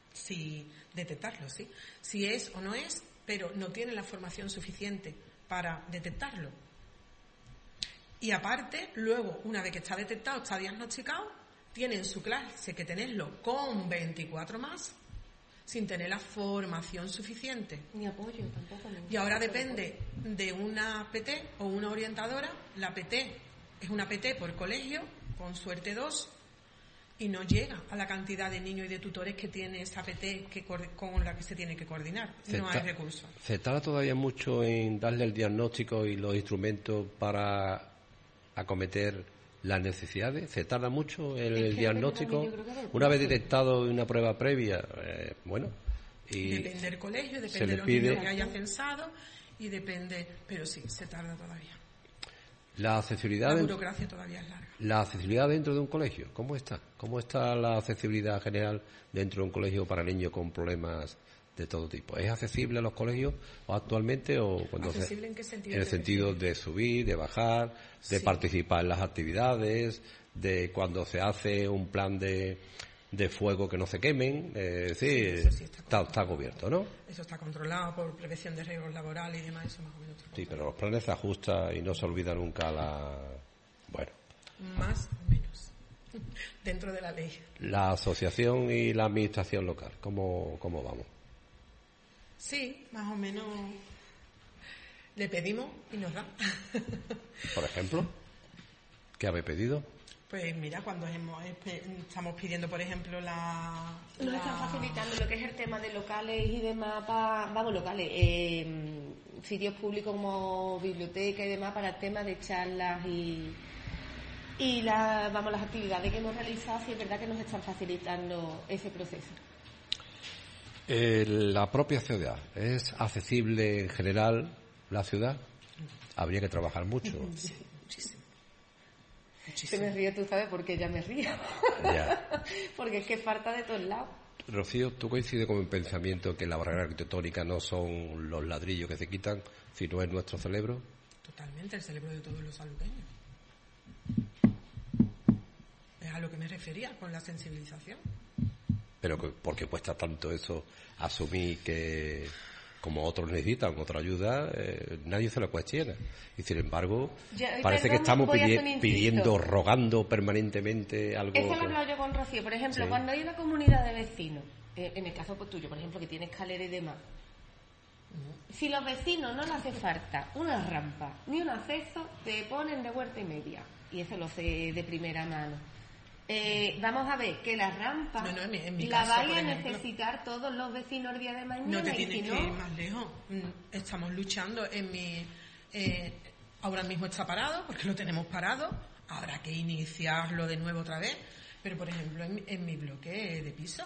si detectarlo, ¿sí? Si es o no es, pero no tienen la formación suficiente para detectarlo. Y aparte, luego, una vez que está detectado, está diagnosticado, tienen su clase que tenerlo con 24 más, sin tener la formación suficiente. Ni apoyo tampoco. Y ahora depende de una PT o una orientadora. La PT es una PT por colegio, con suerte 2, y no llega a la cantidad de niños y de tutores que tiene esa PT con la que se tiene que coordinar. No hay recursos. ¿Se tarda todavía mucho en darle el diagnóstico y los instrumentos para acometer las necesidades? ¿Se tarda mucho el diagnóstico? Una vez detectado una prueba previa, y depende del colegio, depende de los niños que haya censado, y depende, pero sí, se tarda todavía. La burocracia todavía es larga. La accesibilidad dentro de un colegio, ¿cómo está? ¿Cómo está la accesibilidad general dentro de un colegio para niños con problemas de todo tipo? ¿Es accesible a los colegios actualmente o cuando ¿Accesible en qué sentido? En el sentido de subir, de bajar, de participar en las actividades, de cuando se hace un plan de fuego que no se quemen, está cubierto, ¿no? Eso está controlado por prevención de riesgos laborales y demás, eso más o menos. Sí, pero los planes se ajustan y no se olvida nunca más o menos, dentro de la ley. La asociación y la administración local, ¿cómo vamos? Sí, más o menos le pedimos y nos dan. Por ejemplo, ¿qué habéis pedido? Pues mira, cuando estamos pidiendo, por ejemplo, Nos están facilitando lo que es el tema de locales y demás, sitios públicos como biblioteca y demás para el tema de charlas y las actividades que hemos realizado, sí es verdad que nos están facilitando ese proceso. La propia ciudad, ¿es accesible en general la ciudad? Habría que trabajar mucho. Sí, muchísimo. Se me ríe, tú sabes por qué ya me río. Ya. Porque es que falta de todos lados. Rocío, ¿tú coincides con el pensamiento que la barrera arquitectónica no son los ladrillos que se quitan, sino es nuestro cerebro? Totalmente, el cerebro de todos los saluqueños. Es a lo que me refería con la sensibilización. Pero ¿por qué cuesta tanto eso asumir que como otros necesitan otra ayuda? Nadie se lo cuestiona. Y sin embargo, parece que estamos pidiendo, rogando permanentemente algo. Eso lo he hablado yo con Rocío. Por ejemplo, cuando hay una comunidad de vecinos, en el caso tuyo, por ejemplo, que tiene escalera y demás, si los vecinos no les hace falta una rampa ni un acceso, te ponen de huerta y media. Y eso lo sé de primera mano. Vamos a ver que la rampa la vayan a necesitar todos los vecinos el día de mañana. No te tienes que ir más lejos. Estamos luchando ahora mismo está parado porque lo tenemos parado. Habrá que iniciarlo de nuevo otra vez. Pero por ejemplo en mi bloque de piso.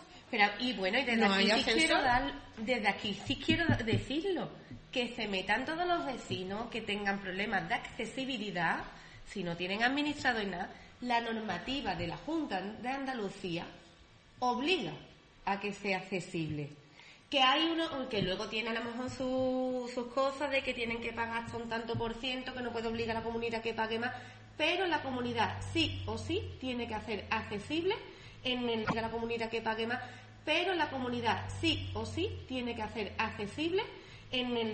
Desde aquí sí quiero decirlo, que se metan todos los vecinos que tengan problemas de accesibilidad, si no tienen administrador y nada. La normativa de la Junta de Andalucía obliga a que sea accesible. Que hay uno que luego tiene a lo mejor sus cosas de que tienen que pagar hasta un tanto por ciento, que no puede obligar a la comunidad que pague más, pero la comunidad sí o sí tiene que hacer accesible la comunidad que pague más, pero la comunidad sí o sí tiene que hacer accesible en el